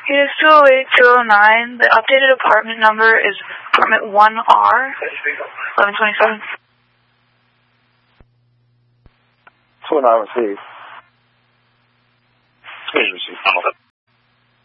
It is 208-209. The updated apartment number is apartment 1R, 1127. 209 received.